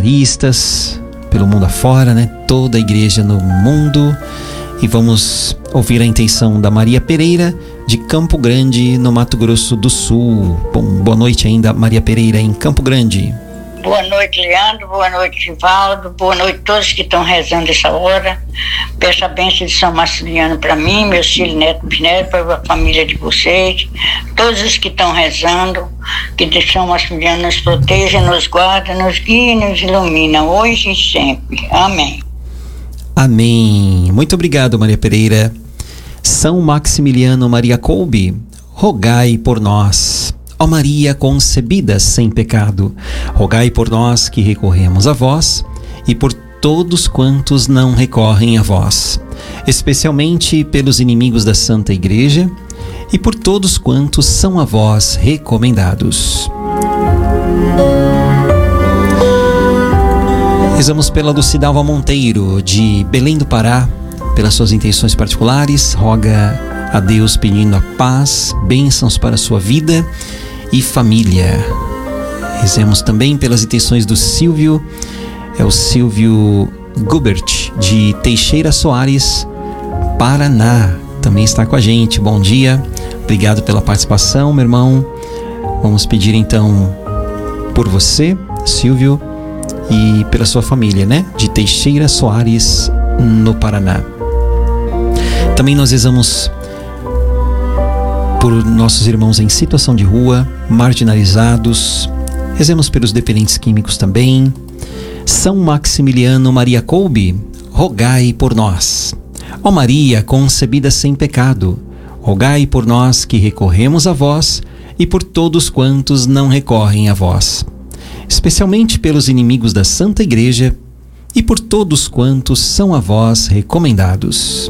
seminaristas pelo mundo afora, né? Toda a igreja no mundo. E vamos ouvir a intenção da Maria Pereira, de Campo Grande, no Mato Grosso do Sul. Bom, boa noite ainda, Maria Pereira, em Campo Grande. Boa noite, Leandro. Boa noite, Valdo. Boa noite a todos que estão rezando essa hora. Peço a bênção de São Maximiliano para mim, meus filhos, netos, bisnetos, para a família de vocês. Todos os que estão rezando, que São Maximiliano nos proteja, nos guarda, nos guia e nos ilumina, hoje e sempre. Amém. Amém. Muito obrigado, Maria Pereira. São Maximiliano Maria Kolbe, rogai por nós. Ó Maria concebida sem pecado, rogai por nós que recorremos a vós e por todos quantos não recorrem a vós, especialmente pelos inimigos da Santa Igreja e por todos quantos são a vós recomendados. Rezamos pela Lucidalva Monteiro, de Belém do Pará, pelas suas intenções particulares. Roga a Deus pedindo a paz, bênçãos para a sua vida e família. Rezemos também pelas intenções do Silvio, o Silvio Gubert, de Teixeira Soares, Paraná. Também está com a gente. Bom dia, obrigado pela participação, meu irmão. Vamos pedir então por você, Silvio, e pela sua família, né? De Teixeira Soares, no Paraná. Também nós rezamos por nossos irmãos em situação de rua, marginalizados. Rezemos pelos dependentes químicos também. São Maximiliano Maria Kolbe, rogai por nós. Ó Maria concebida sem pecado, rogai por nós que recorremos a vós e por todos quantos não recorrem a vós, especialmente pelos inimigos da Santa Igreja e por todos quantos são a vós recomendados.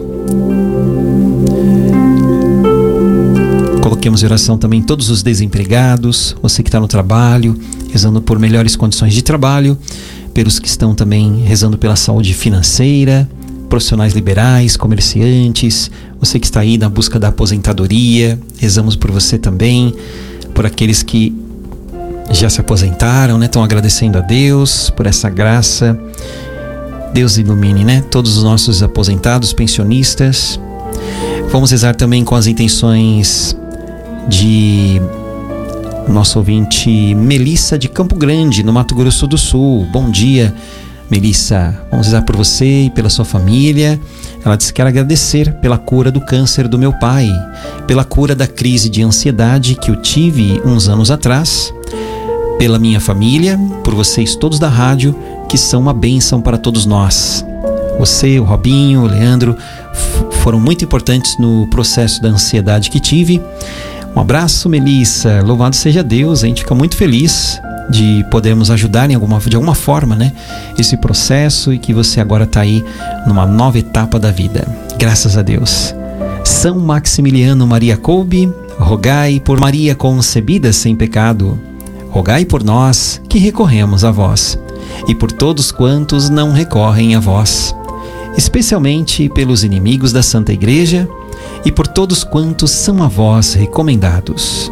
Coloquemos em oração também todos os desempregados, você que está no trabalho, rezando por melhores condições de trabalho, pelos que estão também rezando pela saúde financeira, profissionais liberais, comerciantes, você que está aí na busca da aposentadoria, rezamos por você também, por aqueles que já se aposentaram, né? Estão agradecendo a Deus por essa graça. Deus ilumine, né? Todos os nossos aposentados, pensionistas. Vamos rezar também com as intenções de nosso ouvinte Melissa, de Campo Grande, no Mato Grosso do Sul. Bom dia, Melissa. Vamos rezar por você e pela sua família. Ela disse que quer agradecer pela cura do câncer do meu pai, pela cura da crise de ansiedade que eu tive uns anos atrás, pela minha família, por vocês todos da rádio, que são uma bênção para todos nós. Você, o Robinho, o Leandro, foram muito importantes no processo da ansiedade que tive. Um abraço, Melissa. Louvado seja Deus. A gente fica muito feliz de podermos ajudar de alguma forma, né? Esse processo, e que você agora está aí numa nova etapa da vida. Graças a Deus. São Maximiliano Maria Kolbe, rogai por Maria concebida sem pecado. Rogai por nós que recorremos a vós e por todos quantos não recorrem a vós, especialmente pelos inimigos da Santa Igreja e por todos quantos são a vós recomendados.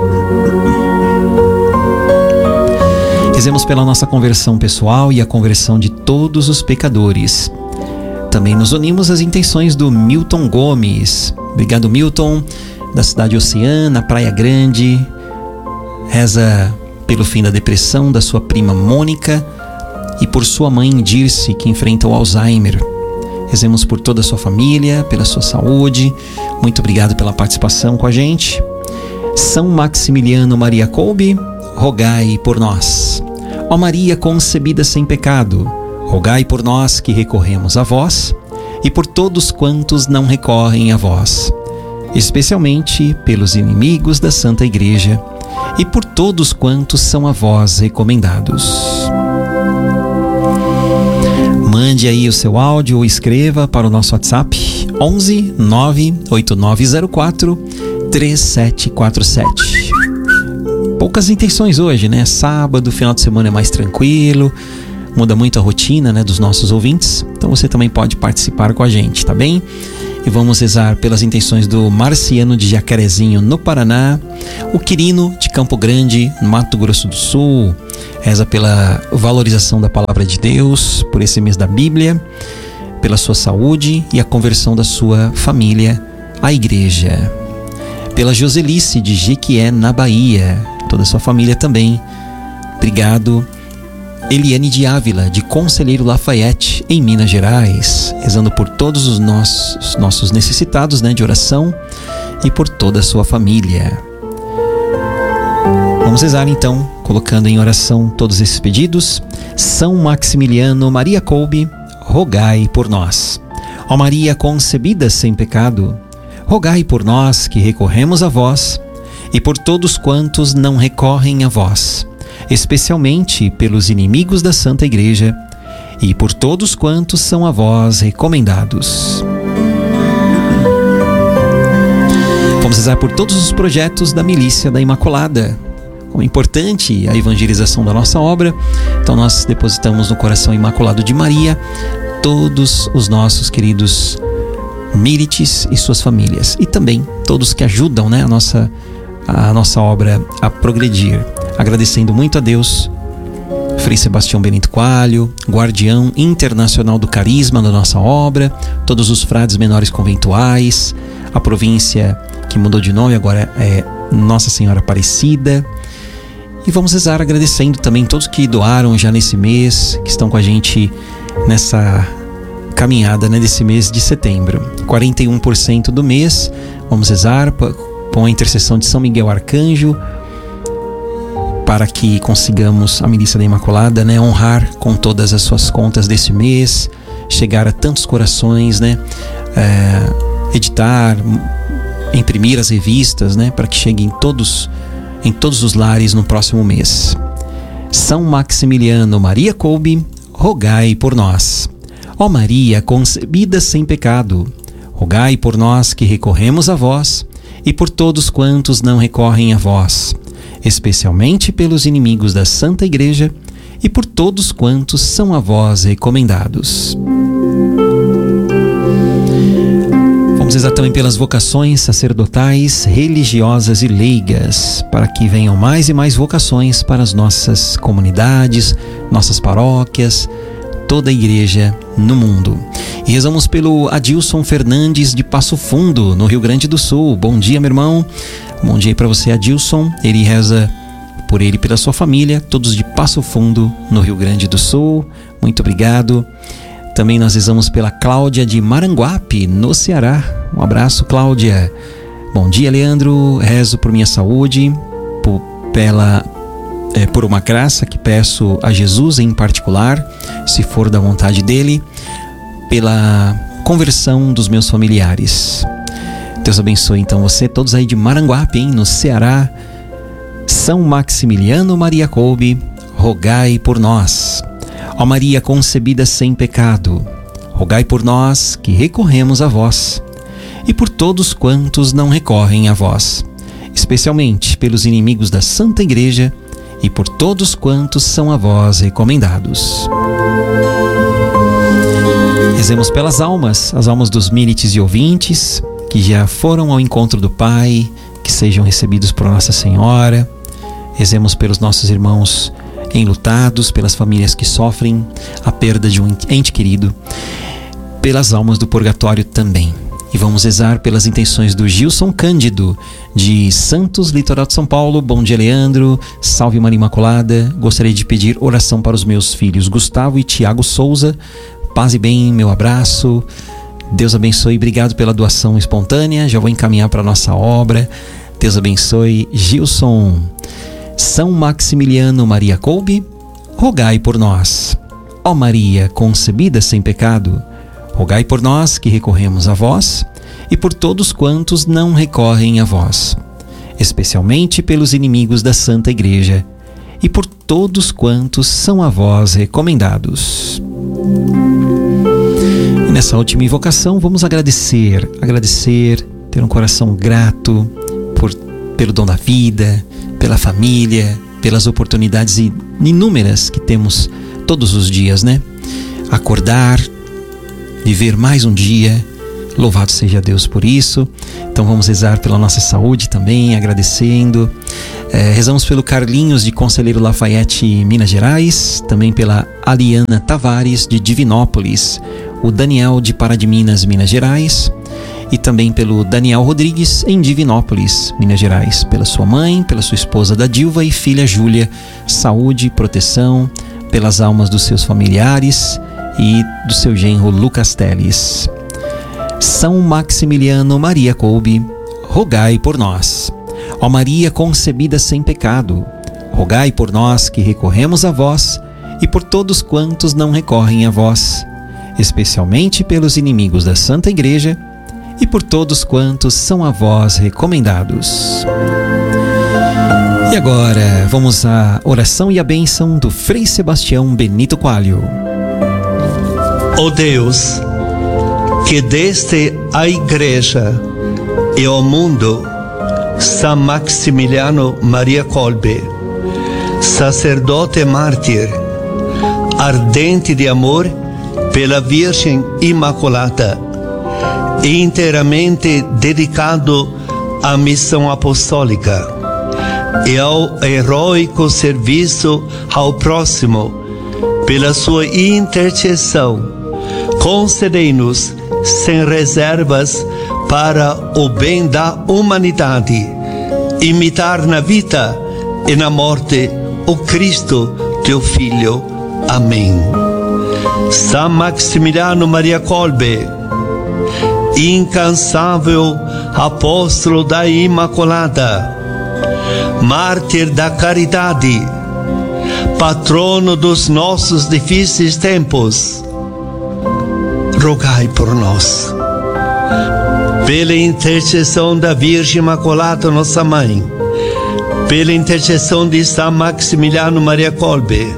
Rezemos pela nossa conversão pessoal e a conversão de todos os pecadores. Também nos unimos às intenções do Milton Gomes. Obrigado, Milton, da cidade Oceana, Praia Grande. Reza pelo fim da depressão da sua prima Mônica e por sua mãe Dirce, que enfrenta o Alzheimer. Rezemos por toda a sua família, pela sua saúde. Muito obrigado pela participação com a gente. São Maximiliano Maria Kolbe, rogai por nós. Ó Maria concebida sem pecado, rogai por nós que recorremos a vós e por todos quantos não recorrem a vós, especialmente pelos inimigos da Santa Igreja e por todos quantos são a vós recomendados. Mande aí o seu áudio ou escreva para o nosso WhatsApp 11 98904 3747. Poucas intenções hoje, né? Sábado, final de semana é mais tranquilo, muda muito a rotina, né, dos nossos ouvintes. Então você também pode participar com a gente, tá bem? E vamos rezar pelas intenções do Marciano de Jacarezinho, no Paraná, o Quirino de Campo Grande, no Mato Grosso do Sul. Reza pela valorização da Palavra de Deus, por esse mês da Bíblia, pela sua saúde e a conversão da sua família à igreja. Pela Joselice de Jequié, na Bahia, toda a sua família também. Obrigado. Eliane de Ávila, de Conselheiro Lafayette, em Minas Gerais, rezando por todos os nossos necessitados, né, de oração, e por toda a sua família. Vamos rezar então, colocando em oração todos esses pedidos. São Maximiliano Maria Kolbe, rogai por nós. Ó Maria concebida sem pecado, rogai por nós que recorremos a vós, e por todos quantos não recorrem a vós, especialmente pelos inimigos da Santa Igreja, e por todos quantos são a vós recomendados. Vamos rezar por todos os projetos da Milícia da Imaculada. Como é importante a evangelização da nossa obra, então nós depositamos no coração imaculado de Maria todos os nossos queridos mírites e suas famílias, e também todos que ajudam, né, a nossa obra a progredir. Agradecendo muito a Deus, Frei Sebastião Benito Coalho, guardião internacional do carisma da nossa obra, todos os frades menores conventuais, a província que mudou de nome agora é Nossa Senhora Aparecida. E vamos rezar agradecendo também todos que doaram já nesse mês, que estão com a gente nessa caminhada, né, desse mês de setembro. 41% do mês. Vamos rezar com a intercessão de São Miguel Arcanjo, para que consigamos, a Milícia da Imaculada, né, honrar com todas as suas contas desse mês, chegar a tantos corações, né, editar, imprimir as revistas, né, para que chegue em todos os lares no próximo mês. São Maximiliano Maria Kolbe, rogai por nós. Ó Maria concebida sem pecado, rogai por nós que recorremos a vós, e por todos quantos não recorrem a vós, especialmente pelos inimigos da Santa Igreja, e por todos quantos são a vós recomendados. Vamos rezar também pelas vocações sacerdotais, religiosas e leigas, para que venham mais e mais vocações para as nossas comunidades, nossas paróquias, toda a igreja no mundo. E rezamos pelo Adilson Fernandes de Passo Fundo, no Rio Grande do Sul. Bom dia, meu irmão. Bom dia para você, Adilson. Ele reza por ele e pela sua família, todos de Passo Fundo, no Rio Grande do Sul. Muito obrigado. Também nós rezamos pela Cláudia de Maranguape, no Ceará. Um abraço, Cláudia. Bom dia, Leandro. Rezo por minha saúde, por uma graça que peço a Jesus em particular, se for da vontade dele, pela conversão dos meus familiares. Deus abençoe então você, todos aí de Maranguape, hein, no Ceará. São Maximiliano Maria Kolbe, rogai por nós. Ó Maria concebida sem pecado, rogai por nós que recorremos a vós, e por todos quantos não recorrem a vós, especialmente pelos inimigos da Santa Igreja, e por todos quantos são a vós recomendados. Rezemos pelas almas, as almas dos mírites e ouvintes, que já foram ao encontro do Pai, que sejam recebidos por Nossa Senhora. Rezemos pelos nossos irmãos enlutados, pelas famílias que sofrem a perda de um ente querido, pelas almas do purgatório também. E vamos rezar pelas intenções do Gilson Cândido, de Santos, litoral de São Paulo. Bom dia, Leandro. Salve Maria Imaculada. Gostaria de pedir oração para os meus filhos Gustavo e Tiago Souza. Paz e bem, meu abraço. Deus abençoe. Obrigado pela doação espontânea. Já vou encaminhar para a nossa obra. Deus abençoe. Gilson. São Maximiliano Maria Kolbe, rogai por nós. Ó Maria concebida sem pecado, rogai por nós que recorremos a vós, e por todos quantos não recorrem a vós, especialmente pelos inimigos da Santa Igreja, e por todos quantos são a vós recomendados. E nessa última invocação vamos agradecer, ter um coração grato pelo dom da vida, pela família, pelas oportunidades inúmeras que temos todos os dias, né? Acordar, viver mais um dia. Louvado seja Deus por isso. Então vamos rezar pela nossa saúde também, agradecendo. Rezamos pelo Carlinhos de Conselheiro Lafayette, Minas Gerais, também pela Aliana Tavares de Divinópolis, o Daniel de Pará de Minas, Minas Gerais, e também pelo Daniel Rodrigues em Divinópolis, Minas Gerais, pela sua mãe, pela sua esposa Dadilva e filha Júlia. Saúde, proteção, pelas almas dos seus familiares e do seu genro Lucas Teles. São Maximiliano Maria Kolbe, rogai por nós. Ó Maria concebida sem pecado, rogai por nós que recorremos a vós e por todos quantos não recorrem a vós, especialmente pelos inimigos da Santa Igreja e por todos quantos são a vós recomendados. E agora vamos à oração e à bênção do Frei Sebastião Benito Coelho. Ó Deus, que deste à Igreja e ao mundo São Maximiliano Maria Kolbe, sacerdote mártir, ardente de amor pela Virgem Imaculada e inteiramente dedicado à missão apostólica e ao heróico serviço ao próximo, pela sua intercessão, concedei-nos sem reservas para o bem da humanidade, imitar na vida e na morte o Cristo, teu Filho. Amém. São Maximiliano Maria Kolbe, incansável apóstolo da Imaculada, mártir da caridade, patrono dos nossos difíceis tempos, rogai por nós. Pela intercessão da Virgem Imaculada, nossa Mãe, pela intercessão de São Maximiliano Maria Kolbe,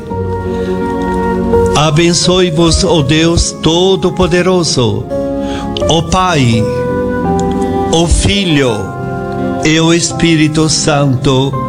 abençoe-vos, ó Deus Todo-Poderoso, o Pai, o Filho e o Espírito Santo.